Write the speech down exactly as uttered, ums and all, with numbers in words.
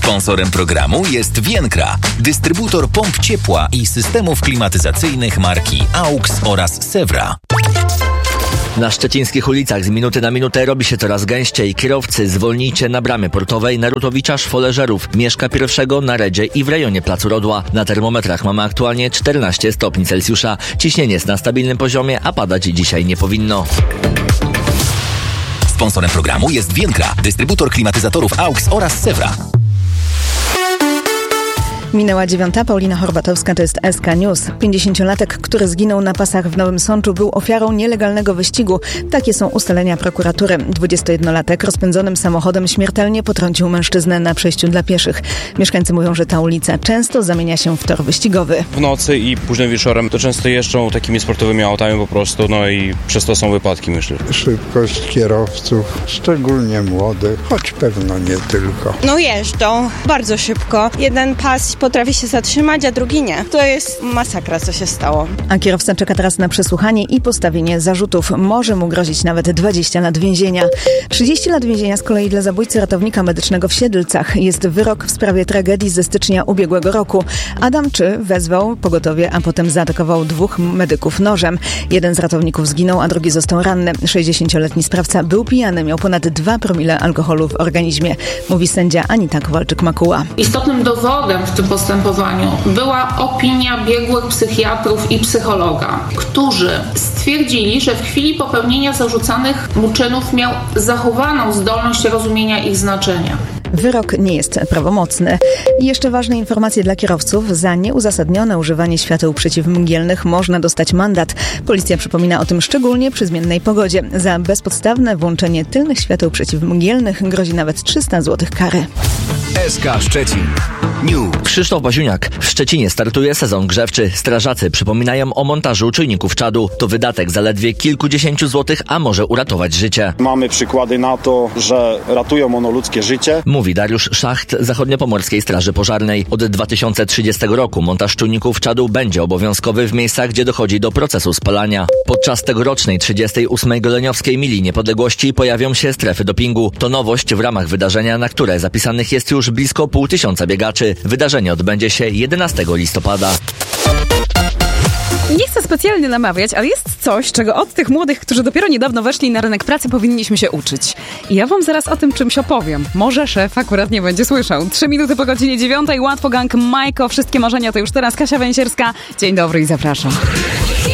Sponsorem programu jest Vienkra, dystrybutor pomp ciepła i systemów klimatyzacyjnych marki AUX oraz Sewra. Na szczecińskich ulicach z minuty na minutę robi się coraz gęściej. Kierowcy, zwolnijcie na bramie portowej Narutowicza Szwoleżerów, Mieszka pierwszego na Redzie i w rejonie Placu Rodła. Na termometrach mamy aktualnie czternaście stopni Celsjusza. Ciśnienie jest na stabilnym poziomie, a padać dzisiaj nie powinno. Sponsorem programu jest Vienkra, dystrybutor klimatyzatorów AUX oraz Sewra. Minęła dziewiąta. Paulina Horbatowska, to jest S K News. pięćdziesięciolatek, który zginął na pasach w Nowym Sączu, był ofiarą nielegalnego wyścigu. Takie są ustalenia prokuratury. dwudziestojednolatek rozpędzonym samochodem śmiertelnie potrącił mężczyznę na przejściu dla pieszych. Mieszkańcy mówią, że ta ulica często zamienia się w tor wyścigowy. W nocy i późnym wieczorem to często jeżdżą takimi sportowymi autami po prostu, no i przez to są wypadki, myślę. Szybkość kierowców, szczególnie młodych, choć pewno nie tylko. No jeżdżą bardzo szybko. Jeden pas potrafi się zatrzymać, a drugi nie. To jest masakra, co się stało. A kierowca czeka teraz na przesłuchanie i postawienie zarzutów. Może mu grozić nawet dwadzieścia lat więzienia. trzydzieści lat więzienia z kolei dla zabójcy ratownika medycznego w Siedlcach. Jest wyrok w sprawie tragedii ze stycznia ubiegłego roku. Adam Czy wezwał pogotowie, a potem zaatakował dwóch medyków nożem. Jeden z ratowników zginął, a drugi został ranny. sześćdziesięcioletni sprawca był pijany, miał ponad dwa promile alkoholu w organizmie. Mówi sędzia Anita Kowalczyk-Makuła. Istotnym dowodem w tym postępowaniu była opinia biegłych psychiatrów i psychologa, którzy stwierdzili, że w chwili popełnienia zarzucanych mu czynów miał zachowaną zdolność rozumienia ich znaczenia. Wyrok nie jest prawomocny. I jeszcze ważne informacje dla kierowców. Za nieuzasadnione używanie świateł przeciwmgielnych można dostać mandat. Policja przypomina o tym szczególnie przy zmiennej pogodzie. Za bezpodstawne włączenie tylnych świateł przeciwmgielnych grozi nawet trzysta złotych kary. S K Szczecin News. Krzysztof Baziuniak. W Szczecinie startuje sezon grzewczy. Strażacy przypominają o montażu czujników czadu. To wydatek zaledwie kilkudziesięciu złotych, a może uratować życie. Mamy przykłady na to, że ratują one ludzkie życie. Mówi Dariusz Szacht z Zachodniopomorskiej Straży Pożarnej. Od dwa tysiące trzydziestego roku montaż czujników czadu będzie obowiązkowy w miejscach, gdzie dochodzi do procesu spalania. Podczas tegorocznej trzydziestej ósmej Goleniowskiej Mili Niepodległości pojawią się strefy dopingu. To nowość w ramach wydarzenia, na które zapisanych jest już blisko pół tysiąca biegaczy. Wydarzenie odbędzie się jedenastego listopada. Nie chcę specjalnie namawiać, ale jest coś, czego od tych młodych, którzy dopiero niedawno weszli na rynek pracy, powinniśmy się uczyć. I ja wam zaraz o tym czymś opowiem. Może szef akurat nie będzie słyszał. Trzy minuty po godzinie dziewiątej. Łatwo gang Majko. Wszystkie marzenia to już teraz. Kasia Węsierska. Dzień dobry i zapraszam.